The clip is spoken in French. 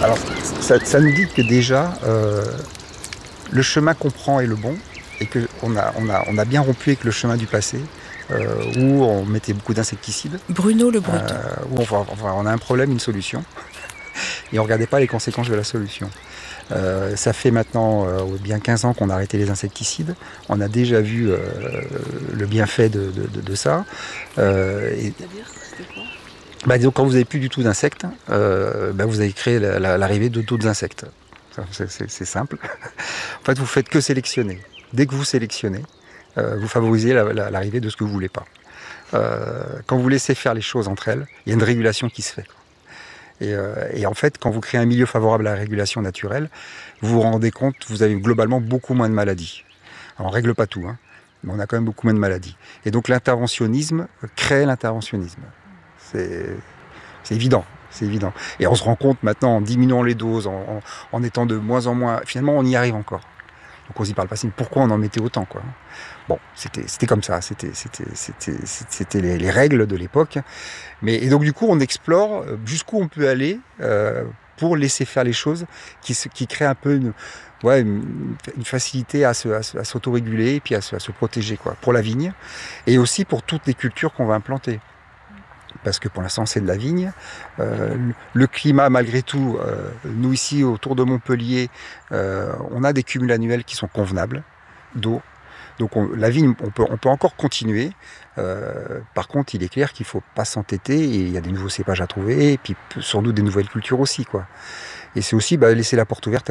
Alors, ça nous dit que déjà, le chemin qu'on prend est le bon et qu'on a bien rompu avec le chemin du passé, où on mettait beaucoup d'insecticides, Bruno Le Breton. où on a un problème, une solution, et on ne regardait pas les conséquences de la solution. Ça fait maintenant bien 15 ans qu'on a arrêté les insecticides. On a déjà vu le bienfait de ça. Et, C'est-à-dire, c'était quoi? disons, quand vous n'avez plus du tout d'insectes, vous avez créé l'arrivée de d'autres insectes. C'est simple. En fait, vous faites que sélectionner. Dès que vous sélectionnez, vous favorisez l'arrivée de ce que vous voulez pas. Quand vous laissez faire les choses entre elles, il y a une régulation qui se fait. Et en fait, quand vous créez un milieu favorable à la régulation naturelle, vous vous rendez compte que vous avez globalement beaucoup moins de maladies. Alors, on ne règle pas tout, hein, mais on a quand même beaucoup moins de maladies. Et donc l'interventionnisme crée l'interventionnisme. C'est c'est évident. C'est évident. Et on se rend compte maintenant, en diminuant les doses, en étant de moins en moins... Finalement, on y arrive encore. Donc on se dit par le passé, pourquoi on en mettait autant, quoi. Bon, c'était comme ça, c'était les règles de l'époque. Et donc du coup, on explore jusqu'où on peut aller pour laisser faire les choses qui créent un peu une facilité à s'autoréguler et puis à se protéger, quoi, pour la vigne et aussi pour toutes les cultures qu'on va implanter. Parce que pour l'instant c'est de la vigne. Le climat, malgré tout, nous ici autour de Montpellier, on a des cumuls annuels qui sont convenables d'eau. Donc la vigne, on peut encore continuer. Par contre, il est clair qu'il ne faut pas s'entêter et il y a des nouveaux cépages à trouver et puis sans doute des nouvelles cultures aussi, quoi. Et c'est aussi laisser la porte ouverte